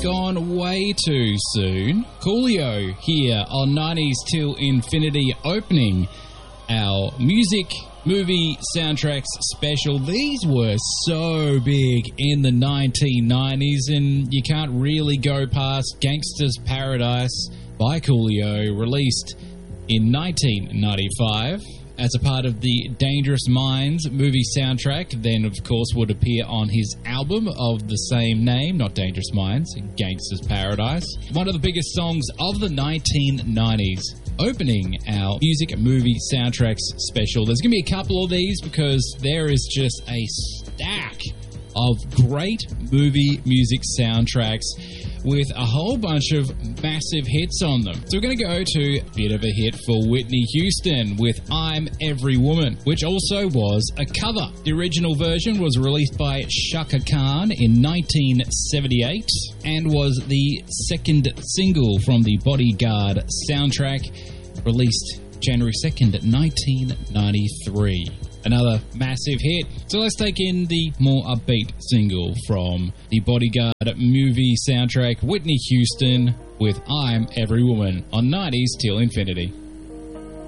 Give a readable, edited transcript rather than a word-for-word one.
gone way too soon. Coolio here on 90s Till Infinity, opening our music movie soundtracks special. These were so big in the 1990s, and you can't really go past Gangsta's Paradise by Coolio, released in 1995 as a part of the Dangerous Minds movie soundtrack. Then, of course, would appear on his album of the same name, not Dangerous Minds, Gangsta's Paradise. One of the biggest songs of the 1990s, opening our music movie soundtracks special. There's going to be a couple of these because there is just a stack of great movie music soundtracks with a whole bunch of massive hits on them. So we're going to go to a bit of a hit for Whitney Houston with I'm Every Woman, which also was a cover. The original version was released by Chaka Khan in 1978 and was the second single from the Bodyguard soundtrack, released January 2nd, 1993. Another massive hit. So let's take in the more upbeat single from the Bodyguard movie soundtrack, Whitney Houston with I'm Every Woman on 90s Till Infinity.